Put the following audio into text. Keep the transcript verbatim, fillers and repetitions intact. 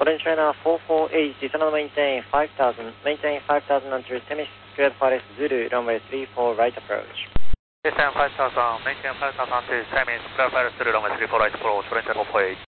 Orange China four four eight, descend and maintain five thousand, maintain five thousand until Temis Squared Forest Zulu, runway three four right approach. Descend five thousand, maintain five thousand until Temis Squared Forest Zulu, runway three four right approach, Orange China four four eight.